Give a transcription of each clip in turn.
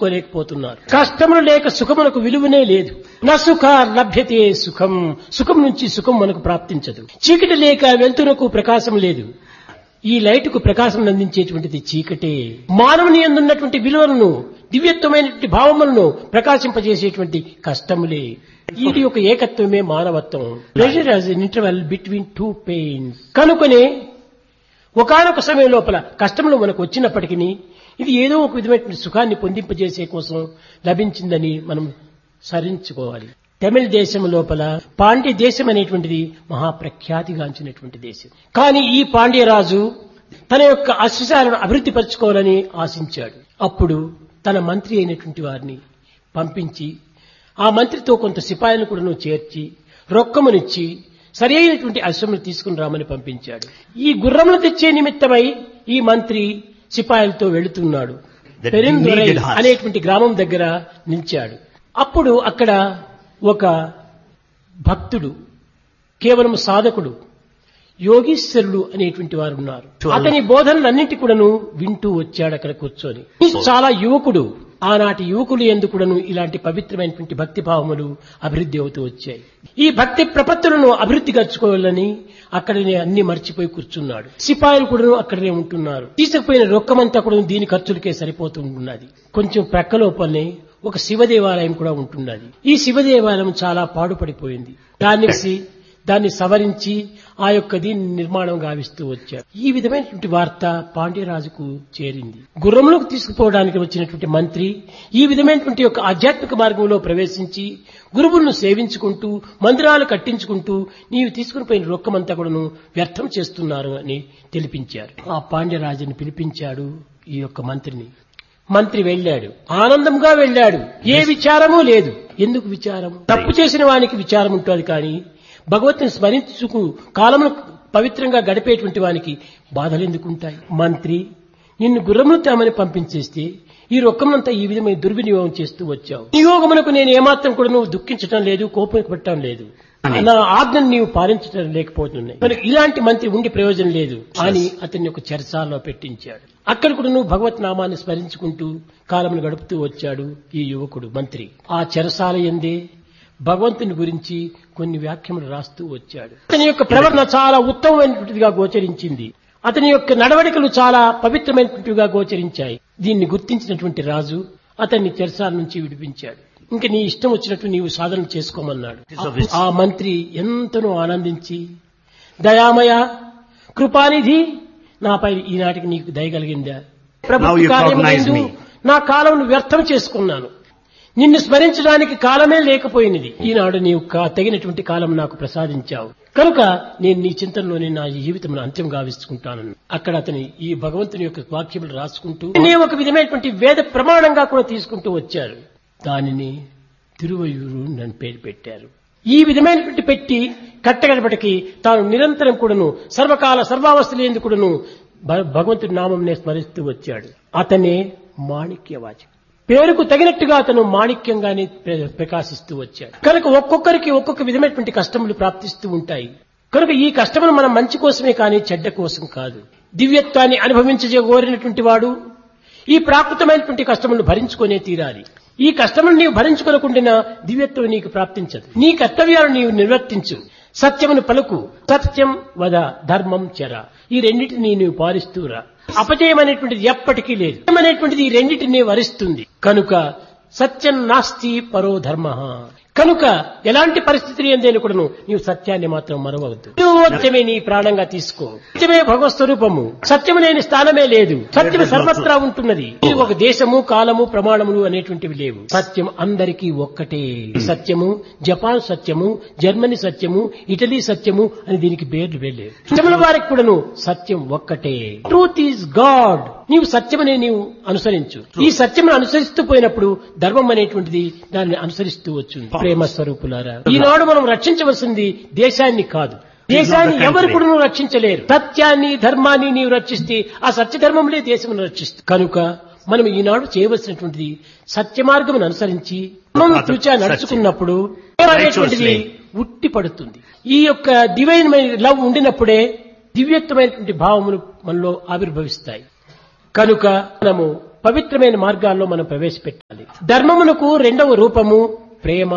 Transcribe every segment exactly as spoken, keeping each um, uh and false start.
గుర్తించుకోలేకపోతున్నారు. కష్టములు లేక సుఖమునకు విలువనే లేదు. నా సుఖ లభ్యతే సుఖం, సుఖం నుంచి సుఖం మనకు ప్రాప్తించదు. చీకటి లేక వెలుతురుకు ప్రకాశం లేదు. ఈ లైటుకు ప్రకాశం అందించేటువంటిది చీకటే. మానవుని యందున్నటువంటి విలువలను, దివ్యత్వమైనటువంటి భావములను ప్రకాశింపజేసేటువంటి కష్టములే. ఇది ఒక ఏకత్వమే మానవత్వం. ప్రెషర్ యాజ్ ఎన్ ఇంటర్వెల్ బిట్వీన్ టూ పెయిన్స్. కనుకనే ఒకానొక సమయం లోపల కష్టములు మనకు వచ్చినప్పటికీ ఇది ఏదో ఒక విధమైన సుఖాన్ని పొందింపజేసే కోసం లభించిందని మనం సరించుకోవాలి. తమిళ దేశం లోపల పాండ్య దేశం అనేటువంటిది మహాప్రఖ్యాతిగాంచినటువంటి దేశం. కానీ ఈ పాండ్యరాజు తన యొక్క అశ్వశాలను అభివృద్ధి పరచుకోవాలని ఆశించాడు. అప్పుడు తన మంత్రి అయినటువంటి వారిని పంపించి ఆ మంత్రితో కొంత సిపాయిలను కూడా చేర్చి రొక్కమునిచ్చి సరి అయినటువంటి అశ్వములు తీసుకుని రామని పంపించాడు. ఈ గుర్రములు తెచ్చే నిమిత్తమై ఈ మంత్రి సిపాయిలతో వెళుతున్నాడు. పెరిందురై అనేటువంటి గ్రామం దగ్గర నిలిచాడు. అప్పుడు అక్కడ ఒక భక్తుడు, కేవలం సాధకుడు, యోగీశ్వరుడు అనేటువంటి వారు ఉన్నారు. అతని బోధనలన్నింటి కూడాను వింటూ వచ్చాడు అక్కడ కూర్చొని. చాలా యువకుడు. ఆనాటి యువకులు ఎందుకుడను ఇలాంటి పవిత్రమైనటువంటి భక్తి భావములు అభివృద్ధి అవుతూ వచ్చాయి. ఈ భక్తి ప్రపత్తులను అభివృద్ధి గర్చుకోవాలని అక్కడనే అన్ని మర్చిపోయి కూర్చున్నాడు. సిపాయిలు కూడా అక్కడనే ఉంటున్నారు. తీసుకుపోయిన రొక్కమంతా కూడా దీని ఖర్చులకే సరిపోతూ ఉన్నది. కొంచెం ప్రక్క లోపలనే ఒక శివ దేవాలయం కూడా ఉంటున్నది. ఈ శివ దేవాలయం చాలా పాడుపడిపోయింది. దాన్ని దాన్ని సవరించి ఆ యొక్క దీన్ని నిర్మాణం గావిస్తూ వచ్చారు. ఈ విధమైనటువంటి వార్త పాండ్యరాజుకు చేరింది. గుర్రములకు తీసుకుపోవడానికి వచ్చినటువంటి మంత్రి ఈ విధమైనటువంటి యొక్క ఆధ్యాత్మిక మార్గంలో ప్రవేశించి గురువులను సేవించుకుంటూ మందిరాలు కట్టించుకుంటూ నీవు తీసుకుని పోయిన రొక్కమంతా కూడాను వ్యర్థం చేస్తున్నారు అని తెలిపించారు. ఆ పాండ్యరాజుని పిలిపించాడు ఈ యొక్క మంత్రిని. మంత్రి వెళ్ళాడు, ఆనందంగా వెళ్ళాడు. ఏ విచారమూ లేదు. ఎందుకు విచారం? తప్పు చేసిన వానికి విచారం ఉంటుంది, కానీ భగవత్తుని స్మరించుకు కాలమును పవిత్రంగా గడిపేటువంటి వానికి బాధలు ఎందుకుంటాయి? మంత్రి, నిన్ను గుర్రమును తామని పంపించేస్తే ఈ రొక్కమంతా ఈ విధమైన దుర్వినియోగం చేస్తూ వచ్చావు. నియోగమునకు నేను ఏమాత్రం కూడా నువ్వు దుఃఖించటం లేదు, కోపం పెట్టడం లేదు. నా ఆజ్ఞను నీవు పాలించడం లేకపోతున్నాయి. మనకు ఇలాంటి మంత్రి ఉండి ప్రయోజనం లేదు అని అతన్ని ఒక చెరసాలలో పెట్టించాడు. అక్కడ కూడా నువ్వు భగవత్ నామాన్ని స్మరించుకుంటూ కాలమును గడుపుతూ వచ్చాడు ఈ యువకుడు మంత్రి. ఆ చెరసాల యందే భగవంతుని గురించి కొన్ని వ్యాఖ్యలు రాస్తూ వచ్చాడు. అతని యొక్క ప్రవర్తన చాలా ఉత్తమమైనటువంటిదిగా గోచరించింది. అతని యొక్క నడవడికలు చాలా పవిత్రమైనటువంటివిగా గోచరించాయి. దీన్ని గుర్తించినటువంటి రాజు అతన్ని చెరసాల నుంచి విడిపించాడు. ఇంక నీ ఇష్టం వచ్చినట్టు నీవు సాధన చేసుకోమన్నాడు. ఆ మంత్రి ఎంతనో ఆనందించి, దయామయ కృపానిధి, నాపై ఈనాటికి నీకు దయ కలిగిందా? ప్రభుత్వ కార్యములందు నా కాలమును వ్యర్థం చేసుకున్నాను. నిన్ను స్మరించడానికి కాలమే లేకపోయినది. ఈనాడు నీవు తగినటువంటి కాలం నాకు ప్రసాదించావు కనుక నేను నీ చింతనలోనే నా జీవితం అంత్యం గావించుకుంటానని అక్కడ అతని ఈ భగవంతుని యొక్క వాక్యములు రాసుకుంటూ ఒక విధమైనటువంటి వేద ప్రమాణంగా కూడా తీసుకుంటూ వచ్చారు. దానిని తిరువయూరు నన్ను పేరు పెట్టారు. ఈ విధమైనటువంటి పెట్టి కట్టగడపటికి తాను నిరంతరం కూడాను సర్వకాల సర్వావస్థలందు కూడాను భగవంతుడి నామంనే స్మరిస్తూ వచ్చాడు. అతనే మాణిక్యవాచకం. పేరుకు తగినట్టుగా అతను మాణిక్యంగానే ప్రకాశిస్తూ వచ్చాడు. కనుక ఒక్కొక్కరికి ఒక్కొక్క విధమైనటువంటి కష్టములు ప్రాప్తిస్తూ ఉంటాయి. కనుక ఈ కష్టములు మనం మంచి కోసమే కానీ చెడ్డ కోసం కాదు. దివ్యత్వాన్ని అనుభవించగోరినటువంటి వాడు ఈ ప్రాకృతమైనటువంటి కష్టములను భరించుకునే తీరాలి. ఈ కష్టములు నీవు భరించుకోకుండా దివ్యత్వం నీకు ప్రాప్తించదు. నీ కర్తవ్యాలను నీవు నిర్వర్తించు. సత్యమును పలుకు, సత్యం వద, ధర్మం చెర. ఈ రెండింటిని నీవు పాలిస్తూరా. అపజయం అనేటువంటిది ఎప్పటికీ లేదు. అనేటువంటిది ఈ రెండింటిని వరిస్తుంది. కనుక సత్యం నాస్తి పరో ధర్మ. కనుక ఎలాంటి పరిస్థితి ఏందని కూడా నీవు సత్యాన్ని మాత్రం మరవవద్దు. సత్యమే నీ ప్రాణంగా తీసుకో. సత్యమే భగవత్ స్వరూపము. సత్యము లేని స్థానమే లేదు. సత్యము సర్వత్రా ఉంటున్నది. ఇది ఒక దేశము, కాలము, ప్రమాణములు అనేటువంటివి లేవు. సత్యం అందరికీ ఒక్కటే. సత్యము జపాన్ సత్యము, జర్మనీ సత్యము, ఇటలీ సత్యము అని దీనికి పేర్లు వెళ్ళేవి. సత్యముల వారికి కూడాను సత్యం ఒక్కటే. Truth is God. నీవు సత్యమనే నీవు అనుసరించు. ఈ సత్యమును అనుసరిస్తూ పోయినప్పుడు ధర్మం అనేటువంటిది దాన్ని అనుసరిస్తూ వచ్చింది. ప్రేమ స్వరూపులారా, ఈనాడు మనం రక్షించవలసింది దేశాన్ని కాదు. దేశాన్ని ఎవరు కూడా నువ్వు రక్షించలేరు. సత్యాన్ని ధర్మాన్ని నీవు రక్షిస్తే ఆ సత్య ధర్మంలే దేశమును రక్షిస్తుంది. కనుక మనం ఈనాడు చేయవలసినటువంటిది సత్య మార్గమును అనుసరించి మనం చూచా నడుచుకున్నప్పుడు అనేటువంటిది ఉట్టి పడుతుంది. ఈ యొక్క డివైన్ లవ్ ఉండినప్పుడే దివ్యత్వమైనటువంటి భావములు మనలో ఆవిర్భవిస్తాయి. కనుక మనము పవిత్రమైన మార్గాల్లో మనం ప్రవేశపెట్టాలి. ధర్మమునకు రెండవ రూపము ప్రేమ,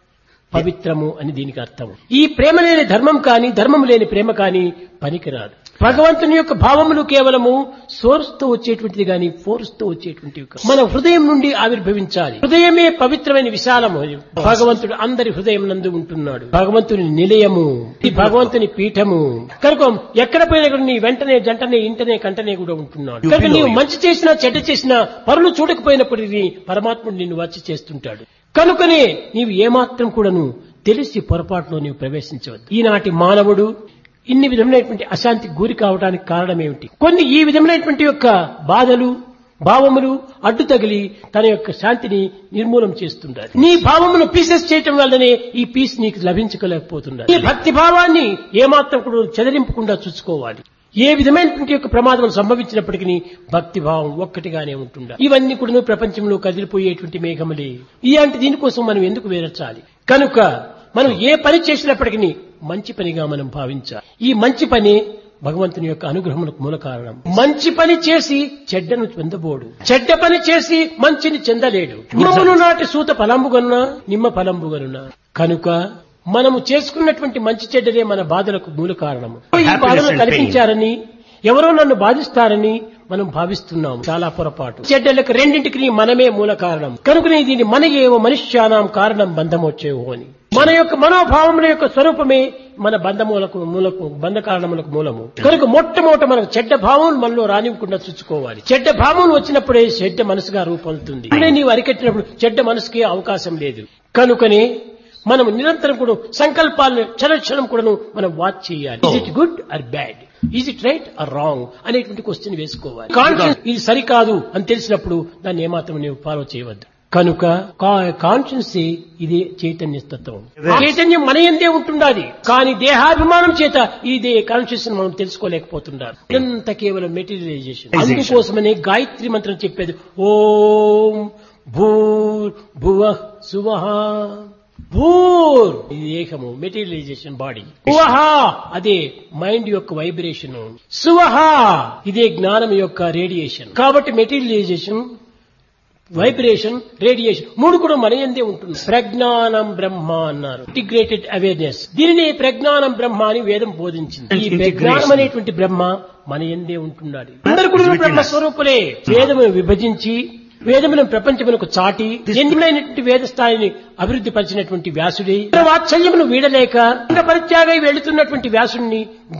పవిత్రము అని దీనికి అర్థము. ఈ ప్రేమ లేని ధర్మం కాని, ధర్మం లేని ప్రేమ కాని పనికిరాదు. భగవంతుని యొక్క భావములు కేవలము సోర్స్ తో వచ్చేటువంటిది గాని ఫోర్స్ తో వచ్చేటువంటివి కాదు. మన హృదయం నుండి ఆవిర్భవించాలి. హృదయమే పవిత్రమైన విశాలము. భగవంతుడు అందరి హృదయం నందు ఉంటున్నాడు. భగవంతుని నిలయము, ఈ భగవంతుని పీఠము కనుక ఎక్కడ పోయినా కూడా నీ వెంటనే జంటనే ఇంటనే కంటనే కూడా ఉంటున్నాడు. కనుక నీవు మంచి చేసినా చెడ్డ చేసినా పరులు చూడకపోయినప్పటికీ పరమాత్ముడు నిన్ను వచ్చి చేస్తుంటాడు. కనుకనే నీవు ఏమాత్రం కూడాను తెలిసి పొరపాటులో నీవు ప్రవేశించవద్దు. ఈనాటి మానవుడు ఇన్ని విధమైనటువంటి అశాంతికి గురి కావడానికి కారణం ఏమిటి? కొన్ని ఈ విధమైనటువంటి యొక్క బాధలు, భావములు అడ్డు తగిలి తన యొక్క శాంతిని నిర్మూలం చేస్తుంటారు. నీ భావమును పీసెస్ చేయటం వల్లనే ఈ పీస్ నీకు లభించలేకపోతున్నారు. ఈ భక్తి భావాన్ని ఏమాత్రం కూడా చెదరింపకుండా చూసుకోవాలి. ఏ విధమైనటువంటి యొక్క ప్రమాదం సంభవించినప్పటికీ భక్తి భావం ఒక్కటిగానే ఉంటుందా. ఇవన్నీ కూడా ప్రపంచంలో కదిలిపోయేటువంటి మేఘములే. ఇలాంటి దీనికోసం మనం ఎందుకు వేరచాలి? కనుక మనం ఏ పని చేసినప్పటికీ మంచి పనిగా మనం భావించాలి. ఈ మంచి పని భగవంతుని యొక్క అనుగ్రహములకు మూల కారణం. మంచి పని చేసి చెడ్డను చెందబోడు, చెడ్డ పని చేసి మంచిని చెందలేడు. నిమ్మను నాటి సూత ఫలంబుగనునా నిమ్మ ఫలంబుగనునా. కనుక మనము చేసుకున్నటువంటి మంచి చెడ్డలే మన బాధలకు మూల కారణము. ఈ బాధలు కల్పించారని, ఎవరో నన్ను బాధిస్తారని మనం భావిస్తున్నాము. చాలా పొరపాటు. చెడ్డలకు రెండింటికి మనమే మూల కారణం. కనుకనే దీన్ని మన ఏవో మనుష్యానాం కారణం బంధమొచ్చేవో అని. మన యొక్క మనోభావముల యొక్క స్వరూపమే మన బంధములకు మూలకు బంధ కారణములకు మూలము. కనుక మొట్టమొదట మనకు చెడ్డ భావం మనలో రానివ్వకుండా చూసుకోవాలి. చెడ్డ భావం వచ్చినప్పుడే చెడ్డ మనసుగా రూపొందుతుంది. నీవు అరికట్టినప్పుడు చెడ్డ మనసుకే అవకాశం లేదు. కనుకనే మనం నిరంతరం కూడా సంకల్పాలను క్షణక్షణం కూడా మనం వాచ్ చేయాలి. Is it good or bad, is it right are wrong అనేటువంటి క్వశ్చన్ వేసుకోవాలి. కాన్షియస్ ఇది సరికాదు అని తెలిసినప్పుడు దాన్ని ఏమాత్రం నీవు ఫాలో చేయవద్దు. కనుక కాన్షియన్స్ ఇది చైతన్య తత్వం. చైతన్యం మన యందే ఉంటుండాలి. కానీ దేహాభిమానం చేత ఇదే కాన్షియస్ మనం తెలుసుకోలేకపోతున్నారు. ఇదంతా కేవలం మెటీరియలైజేషన్. అందుకోసమనే గాయత్రి మంత్రం చెప్పేది ఓం భూర్ భువ సువః. భూర్ ఇది ఏకము మెటీరియలైజేషన్ బాడీ. భువః అదే మైండ్ యొక్క వైబ్రేషన్. సువః ఇదే జ్ఞానం యొక్క రేడియేషన్. కాబట్టి మెటీరియలైజేషన్, వైబ్రేషన్, రేడియేషన్ మూడు కూడా మన యందే ఉంటుంది. ప్రజ్ఞానం బ్రహ్మ అన్నారు, ఇంటిగ్రేటెడ్ అవేర్నెస్. దీనిని ప్రజ్ఞానం బ్రహ్మ అని వేదం బోధించింది. ఈ ప్రజ్ఞానం అనేటువంటి బ్రహ్మ మన యందే ఉంటున్నది. అందరు కూడా బ్రహ్మ స్వరూపులే. వేదము విభజించి వేదములను ప్రపంచమునకు చాటి ఎన్నైనటువంటి వేద స్థాయిని అభివృద్ధి పరిచినటువంటి వ్యాసుడే వాత్సల్యమును వీడలేక పరిత్యాగై వెళుతున్నటువంటి వ్యాసుడిని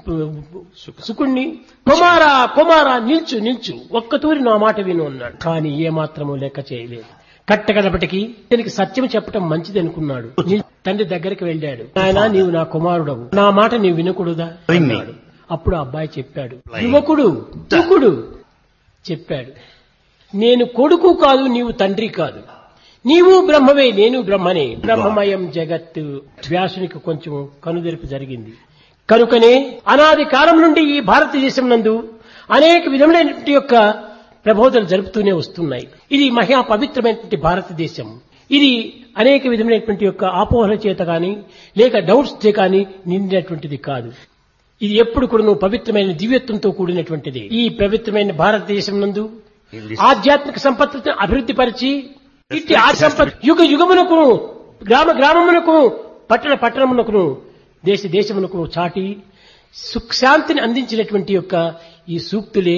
సుకుణ్ణి కుమారా కుమారా నిల్చు నిల్చు ఒక్కతూరి నా మాట విను అన్నాడు. కానీ ఏ మాత్రము లెక్క చేయలేదు. కట్టగడపటికి దీనికి సత్యం చెప్పడం మంచిది అనుకున్నాడు. తండ్రి దగ్గరికి వెళ్ళాడు. ఆయన నీవు నా కుమారుడవు, నా మాట నీవు వినకూడదా అన్నాడు. అప్పుడు అబ్బాయి చెప్పాడు, యువకుడు యువకుడు చెప్పాడు, నేను కొడుకు కాదు, నీవు తండ్రి కాదు, నీవు బ్రహ్మవే, నేను బ్రహ్మనే, బ్రహ్మమయం జగత్తు. వ్యాసునికి కొంచెం కనుదెరుపు జరిగింది. కనుకనే అనాది కాలం నుండి ఈ భారతదేశం నందు అనేక విధములైనటువంటి యొక్క ప్రబోధనలు జరుపుతూనే వస్తున్నాయి. ఇది మహా పవిత్రమైనటువంటి భారతదేశం. ఇది అనేక విధమైనటువంటి యొక్క ఆపోహల చేత కానీ లేక డౌట్స్ చే కానీ నిండినటువంటిది కాదు. ఇది ఎప్పుడు కూడా పవిత్రమైన దివ్యత్వంతో కూడినటువంటిది. ఈ పవిత్రమైన భారతదేశం నందు ఆధ్యాత్మిక సంపత్తిని అభివృద్ధి పరిచి ఇట్టి ఆ సంపత్ యుగ యుగమునకు గ్రామ గ్రామమునకు పట్టణ పట్టణమునకు దేశ దేశమునకు చాటి సుఖశాంతిని అందించినటువంటి యొక్క ఈ సూక్తులే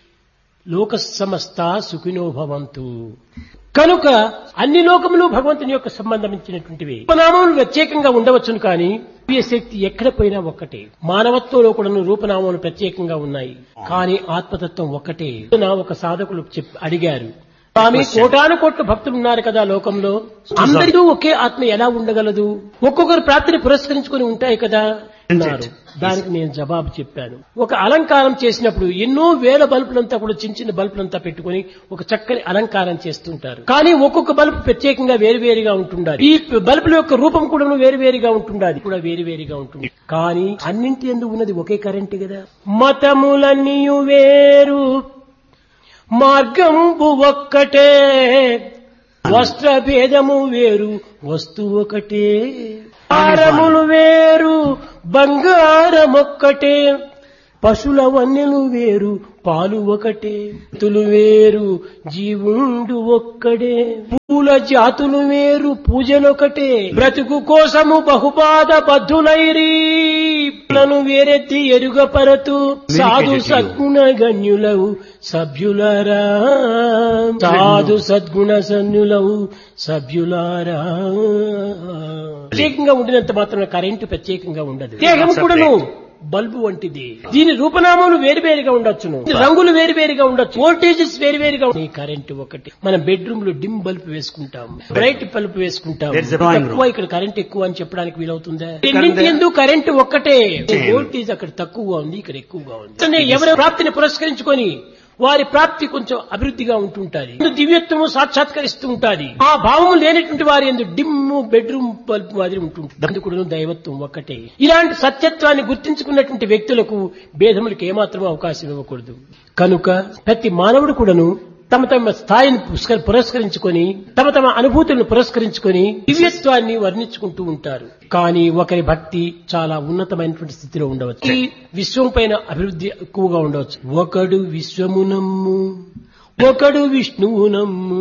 లోక సమస్త సుఖినో భవంతు. కనుక అన్ని లోకములు భగవంతుని యొక్క సంబంధించినటువంటివి. రూపనామములు ప్రత్యేకంగా ఉండవచ్చును కానీ శక్తి ఎక్కడ పోయినా ఒక్కటే. మానవత్వంలో కూడా రూపనామములు ప్రత్యేకంగా ఉన్నాయి, కానీ ఆత్మతత్వం ఒక్కటే. ఒక సాధకులు అడిగారు, స్వామి కోటాను కోట్ల భక్తులు ఉన్నారు కదా లోకంలో, అందరికీ ఒకే ఆత్మ ఎలా ఉండగలదు? ఒక్కొక్కరు ప్రార్థన పురస్కరించుకుని ఉంటాయి కదా అన్నారు. దానికి నేను జవాబు చెప్పాను. ఒక అలంకారం చేసినప్పుడు ఎన్నో వేల బల్బులంతా కూడా చిన్న చిన్న బల్బులంతా పెట్టుకుని ఒక చక్కని అలంకారం చేస్తుంటారు. కానీ ఒక్కొక్క బల్బు ప్రత్యేకంగా వేరువేరుగా ఉంటుండాలి. ఈ బల్బుల యొక్క రూపం కూడా వేరువేరుగా ఉంటుండాలి, కూడా వేరువేరుగా ఉంటుంది. కానీ అన్నింటి యందు ఉన్నది ఒకే కరెంట్ కదా. మతములన్నీ వేరు మార్గంబు ఒక్కటే, వస్త్ర భేదము వేరు వస్తువు ఒకటే, హారములు వేరు బంగారమొక్కటే, పశుల వన్నెలు వేరు పాలు ఒకటే, తులు వేరు జీవుండు ఒక్కడే, పూల జాతులు వేరు పూజలొకటే, బ్రతుకు కోసము బహుబాధ బద్ధులైరీ, నన్ను వేరెత్తి ఎరుగపరతు సాధు సద్గుణ గణ్యులవు సభ్యులారా, సాధు సద్గుణ సన్యులవు సభ్యులారా. ప్రత్యేకంగా ఉండినంత మాత్రం కరెంటు ప్రత్యేకంగా ఉండదు. దేహం కూడాను బల్బు వంటిది. దీని రూపనామాలు వేరువేరుగా ఉండొచ్చును, రంగులు వేరువేరుగా ఉండొచ్చు, వోల్టేజెస్ వేరువేరుగా. ఈ కరెంటు ఒకటి. మనం బెడ్రూమ్ లో డిమ్ బల్బ్ వేసుకుంటాం, బ్రైట్ బల్బ్ వేసుకుంటాం. తక్కువ ఇక్కడ కరెంట్ ఎక్కువ అని చెప్పడానికి వీలవుతుందా? ఎందుకు కరెంటు ఒక్కటే, వోల్టేజ్ అక్కడ తక్కువగా ఉంది, ఇక్కడ ఎక్కువగా ఉంది. ఎవరి ప్రాప్తిని పురస్కరించుకొని వారి ప్రాప్తి కొంచెం అభివృద్ధిగా ఉంటుంటారు, దివ్యత్వము సాక్షాత్కరిస్తూ ఉంటారు. ఆ భావము లేనటువంటి వారి ఎందుకు డిమ్ము బెడ్రూమ్ బల్బ్ మాదిరి ఉంటుంటుంది. అందుకు దైవత్వం ఒక్కటే. ఇలాంటి సత్యత్వాన్ని గుర్తించుకున్నటువంటి వ్యక్తులకు భేదములకు ఏమాత్రం అవకాశం ఇవ్వకూడదు. కనుక ప్రతి మానవుడు కూడాను తమ తమ స్థాయిని పురస్కరించుకొని, తమ తమ అనుభూతులను పురస్కరించుకొని దివ్యత్వాన్ని వర్ణించుకుంటూ ఉంటారు. కానీ ఒకరి భక్తి చాలా ఉన్నతమైనటువంటి స్థితిలో ఉండవచ్చు, ఈ విశ్వం పైన అభివృద్ధి ఎక్కువగా ఉండవచ్చు. ఒకడు విశ్వమునమ్ము, ఒకడు విష్ణువునమ్ము,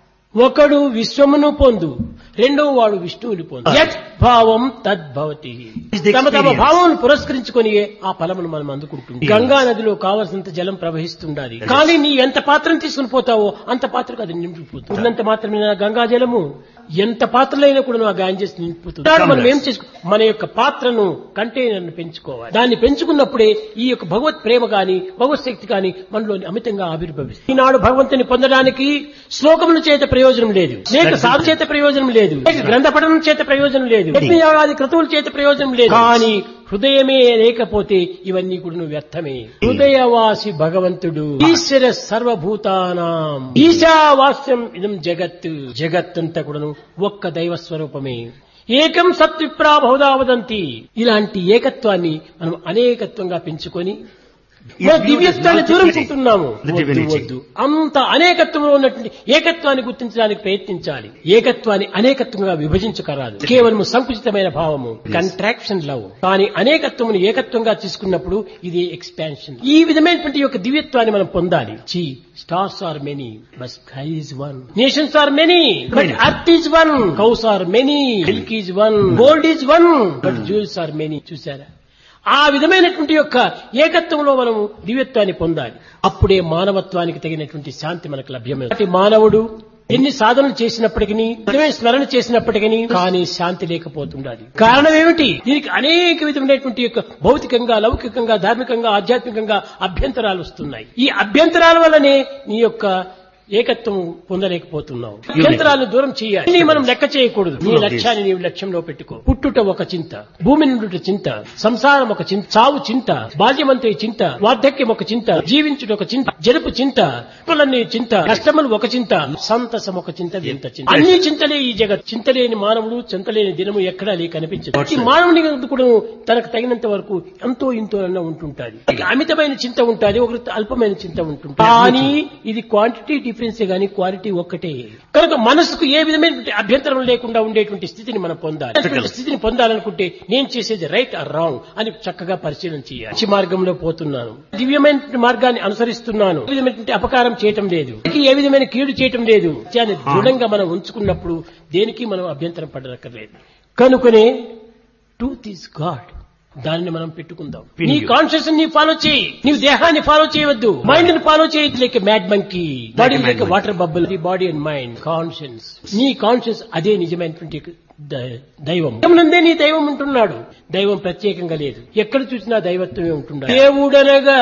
ఒకడు విశ్వమును పొందు, రెండో వాడు విష్ణువుని పొందు. యత్ భావం తద్భవతి. తమ తమ భావం పురస్కరించుకొని ఆ ఫలమును మనం అందుకుంటుంది. గంగా నదిలో కావలసినంత జలం ప్రవహిస్తుండాలి, కానీ నీ ఎంత పాత్రను తీసుకుని పోతావో అంత పాత్రకు అది నిండిపోతుంది. ఉన్నంత మాత్రమే గంగా జలము ఎంత పాత్రలైనా కూడా ఆ గాంజెస్ నిండిపోతుంది. మనం ఏం చేసుకో, మన యొక్క పాత్రను కంటైనర్ను పెంచుకోవాలి. దాన్ని పెంచుకున్నప్పుడే ఈ యొక్క భగవత్ ప్రేమ గాని భగవత్ శక్తి గాని మనలో అమితంగా ఆవిర్భవిస్తుంది. ఈనాడు భగవంతుని పొందడానికి శ్లోకముల చేత ప్రయోజనం లేదు, లేక సాధు చేత ప్రయోజనం లేదు, లేక గ్రంథ పఠనం చేత ప్రయోజనం లేదు, యజ్ఞయాగాది క్రతువుల చేత ప్రయోజనం లేదు. కానీ హృదయమే లేకపోతే ఇవన్నీ కూడా వ్యర్థమే. హృదయవాసి భగవంతుడు ఈశ్వర సర్వభూతానాం ఈశావాస్యం ఇదం జగత్. జగత్తంతా కూడాను ఒక్క దైవ స్వరూపమే. ఏకం సత్విప్రా బహుదా వదంతి. ఇలాంటి ఏకత్వాన్ని మనం అనేకత్వంగా పెంచుకొని దివ్యత్వాన్ని దూరంచుకుంటున్నాము. వద్దు, అంత అనేకత్వంలో ఉన్నటువంటి ఏకత్వాన్ని గుర్తించడానికి ప్రయత్నించాలి. ఏకత్వాన్ని అనేకత్వంగా విభజించకరాదు. కేవలం సంకుచితమైన భావము కంట్రాక్షన్ లవ్. కానీ అనేకత్వమును ఏకత్వంగా తీసుకున్నప్పుడు ఇది ఎక్స్పాన్షన్. ఈ విధమైనటువంటి యొక్క దివ్యత్వాన్ని మనం పొందాలి. చి stars are many but sky is one, nations are many but earth is one, cows are many milk is one, gold is one but jewels are many. చూసారా, ఆ విధమైనటువంటి యొక్క ఏకత్వంలో మనము దివ్యత్వాన్ని పొందాలి. అప్పుడే మానవత్వానికి తగినటువంటి శాంతి మనకు లభ్యమవుతుంది. మానవుడు ఎన్ని సాధనలు చేసినప్పటికీ, నిజమే స్మరణ చేసినప్పటికీ కానీ శాంతి లేకపోతుండాలి. కారణం ఏమిటి? దీనికి అనేక విధమైనటువంటి యొక్క భౌతికంగా, లౌకికంగా, ధార్మికంగా, ఆధ్యాత్మికంగా అభ్యంతరాలు వస్తున్నాయి. ఈ అభ్యంతరాల వల్లనే నీ యొక్క ఏకత్వం పొందలేకపోతున్నావు. అభ్యంతరాలను దూరం చేయాలి. మనం లెక్క చేయకూడదు. నీ లక్ష్యాన్ని నీవు లక్ష్యంలో పెట్టుకో. పుట్టుట ఒక చింత, భూమి నుండి చింత, సంసారం ఒక చింత, చావు చింత, బాల్యమంతే చింత, వార్ధక్యం ఒక చింత, జీవించుట ఒక చింత, జరుపు చింత, పులన్నీ చింత, కష్టములు ఒక చింత, సంతసం ఒక చింత, వింత చింత. అన్ని చింతలే ఈ జగత్. చింతలేని మానవుడు, చింతలేని దినము ఎక్కడా లే కనిపించదు. ఈ మానవుని కూడా తనకు తగినంత వరకు ఎంతో ఇంతో అన్న ఉంటుంటాది. అమితమైన చింత ఉంటుంది, ఒకరికి అల్పమైన చింత ఉంటుంది. కానీ ఇది క్వాంటిటీ డిఫరెన్స్ గానీ క్వాలిటీ ఒక్కటే. కనుక మనసుకు ఏ విధమైన అభ్యంతరం లేకుండా ఉండేటువంటి స్థితిని మనం పొందాలి. స్థితిని పొందాలనుకుంటే నేను చేసేది రైట్ ఆర్ రాంగ్ అని చక్కగా పరిశీలన చేయాలి. మంచి మార్గంలో పోతున్నాను, దివ్యమైన మార్గాన్ని అనుసరిస్తున్నాను, ఏ విధమైన అపకారం చేయటం లేదు, ఏ విధమైన కీడు చేయటం లేదు అని దృఢంగా మనం ఉంచుకున్నప్పుడు దేనికి మనం అభ్యంతరం పడనక్కర్లేదు. కనుకనే ట్రూత్ ఈజ్ గాడ్. దానిని మనం పెట్టుకుందాం. నీ కాన్షియస్ ని ఫాలో చేయి, నీవు దేహాన్ని ఫాలో చేయవద్దు. మైండ్ ని ఫాలో చేయొద్దు. Like mad monkey, body like water bubble. The body and mind, conscience. నీ కాన్షియస్ అదే నిజమైనటువంటి దైవం. నందే నీ దైవం ఉంటున్నాడు. దైవం ప్రత్యేకంగా లేదు, ఎక్కడ చూసినా దైవత్వమే ఉంటున్నాడు. దేవుడనగా